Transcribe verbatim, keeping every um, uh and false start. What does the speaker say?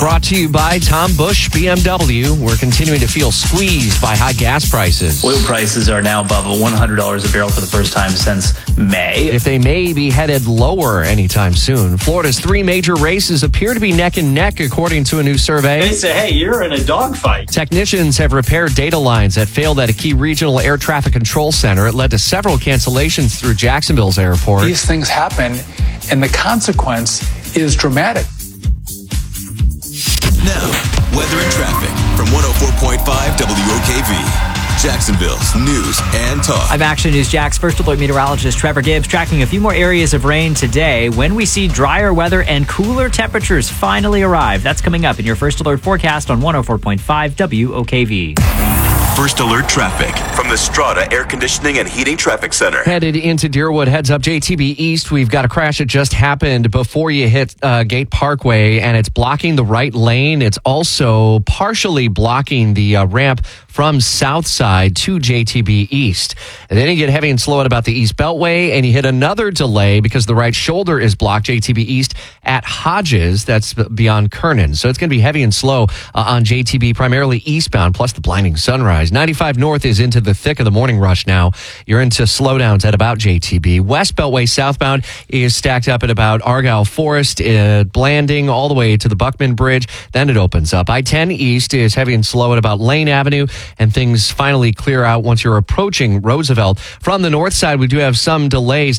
Brought to you by Tom Busch B M W. We're continuing to feel squeezed by high gas prices. Oil prices are now above one hundred dollars a barrel for the first time since May. If they may be headed lower anytime soon. Florida's three major races appear to be neck and neck, according to a new survey. They say, hey, you're in a dogfight. Technicians have repaired data lines that failed at a key regional air traffic control center. It led to several cancellations through Jacksonville's airport. These things happen, and the consequence is dramatic. Now, weather and traffic from one oh four point five W O K V. Jacksonville's news and talk. I'm Action News Jack's First Alert meteorologist Trevor Gibbs, tracking a few more areas of rain today when we see drier weather and cooler temperatures finally arrive. That's coming up in your First Alert forecast on one oh four point five W O K V. First Alert traffic from the Strata Air Conditioning and Heating Traffic Center. Headed into Deerwood, heads up J T B East. We've got a crash that just happened before you hit uh, Gate Parkway, and it's blocking the right lane. It's also partially blocking the uh, ramp from South Side to J T B East. And then you get heavy and slow at about the East Beltway, and you hit another delay because the right shoulder is blocked, J T B East at Hodges. That's beyond Kernan. So it's going to be heavy and slow uh, on J T B, primarily eastbound, plus the blinding sunrise. ninety-five North is into the thick of the morning rush now. You're into slowdowns at about J T B. West Beltway southbound is stacked up at about Argyle Forest, uh, Blanding, all the way to the Buckman Bridge. Then it opens up. I ten East is heavy and slow at about Lane Avenue, and things finally clear out once you're approaching Roosevelt. From the north side, we do have some delays.